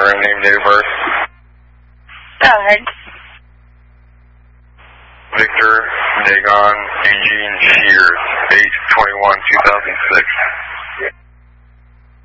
confirm name, date of birth. Go ahead. Victor Dagon Eugene Shears, 8/21/2006.